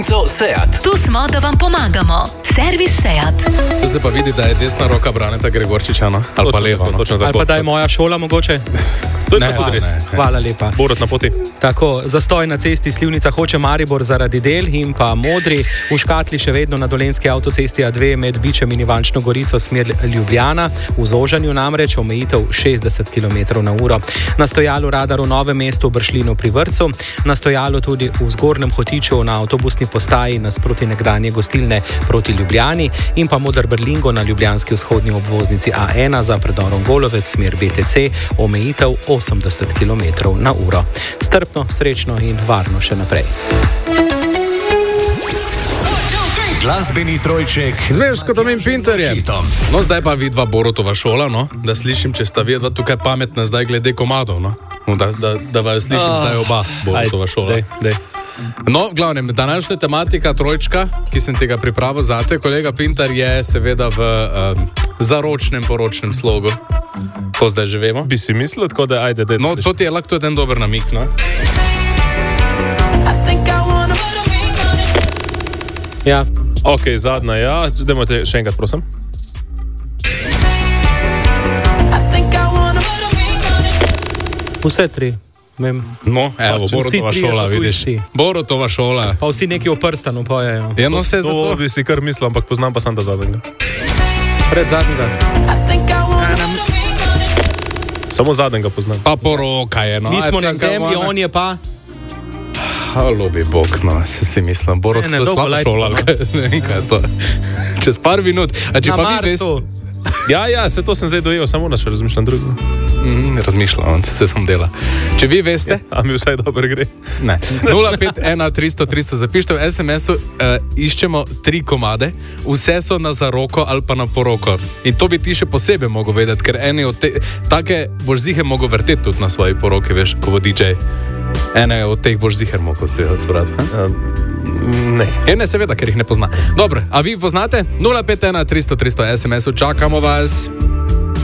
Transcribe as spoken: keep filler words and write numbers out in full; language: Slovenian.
Seat. Tu smo, da vam pomagamo. Servis Seat. Se pa vidi, da je desna roka Braneta Gregorčiča, no? Ali pa leva. No? Ali pa da je moja šola mogoče? To je ne, tudi res. Hvala lepa. Borut na poti. Tako, zastoj na cesti Slivnica Hoče Maribor zaradi del in pa Modri. V škatli še vedno na dolenski avtocesti A dve med Bičem in Ivančno Gorico smer Ljubljana. V zožanju namreč omejitev šestdeset kilometrov na uro. Na stojalu radar v Novem mestu v Bršljinu pri Vrcu. Na stojalu tudi v Zgornjem Hotiču na avtobusni postaji nasproti nekdanje gostilne proti Ljubljani in pa Moder Berlingo na ljubljanski vzhodni obvoznici A ena za predorom Golovec smer B T C omejitev osemdeset kilometrov na uro. Strpno, srečno in varno še naprej. Glasbeni trojček. Zmeš, kot omen Pinterje. No, zdaj pa vidva Borutova šola, no? Da slišim, če sta vidva tukaj pametna zdaj glede komadov, no? Da, da, da vas slišim oh. Zdaj oba Borutova šola. Dej, dej. No, glavnem, današnja tematika trojčka, ki sem tega pripravil zate, kolega Pintar, je seveda v um, zaročnem poročnem slogu. To zdaj že vemo. Bi si mislil, tako da ajde, dej. No, to ti je lahko en dober namik, no? Ja. Ok, zadnja, ja. Dajmo te še enkrat, prosim. Vse tri. Vem. No, evo, Borutova šola, vidiš. Borutova šola. Pa vsi neki o prstanu pojejo. Ja, no, se to zato... bi si kar mislil, ampak poznam pa sam ta zadnjega. Pred zadnjega. Samo zadnjega poznam. Pa poroka je, no. Mi smo na zemlji, on je pa... Halo bi bog, no, se si mislim. Borut, to je slaba šola, ne vem, kaj je to. Čez par minut. A če na pa Marsu. vi veste... Ja, ja, se to sem zdaj dojel, samo da še razmišljam drugo. Mm, razmišljam, se sem dela. Če vi veste... A mi vsaj dobro gre. Ne. nula pet ena tristo tristo Zapište v es em esu, uh, iščemo tri komade, vse so na zaroko ali pa na poroko. In to bi ti še posebej mogo vedeti, ker eni od te... Take boš ziher mogo vrteti tudi na svoji poroki, veš, ko bo D J. Ene od teh boš ziher mogo se odzbrati. Uh, ne. Ene seveda, ker jih ne pozna. Dobro, a vi poznate? nula pet ena tristo tristo es em esu, čakamo vas.